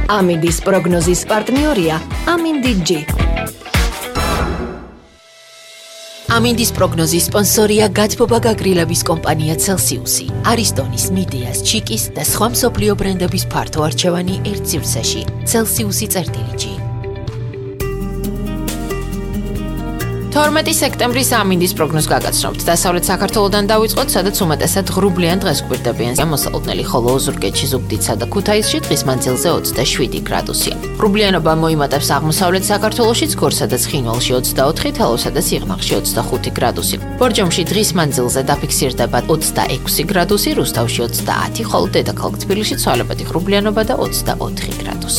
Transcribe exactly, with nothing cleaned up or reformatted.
ამინდის პროგნოზის პარტნიორია ამინდი-G. ამინდის პროგნოზის სპონსორია გათბობა გაგრილების კომპანია Celsius-ი, არისტონის, მიდეას, ჩიკის და სხვა მსოფლიო ბრენდების ფართო არჩევანი ერთ სივრცეში. Celsius-ი წერტილი-G. თორმეტი სექტემბრის ამინდის პროგნოზს გაგაცნობთ. დასავლეთ საქართველოდან დავიწყოთ, სადაც უმეტესად ღრუბლიან დღეს გვირდებიან მოსალოდნელი, ხოლო ოზურგეთში, ზუგდიდსა და ქუთაისში დღის მანძილზე ოცდაშვიდი გრადუსია. ღრუბლიანობა მოიმატებს აღმოსავლეთ საქართველოშიც, გორსა და ცხინვალში ოცდაოთხი, თელავსა და სიღნაღში ოცდახუთი გრადუსი. ბორჯომში დღის მანძილზე დაფიქსირდება ოცდაექვსი გრადუსი, რუსთავში ოცდაათი, ხოლო დედაქალაქ თბილისში ცვალებადი ღრუბლიანობა და ოცდაოთხი გრადუსი.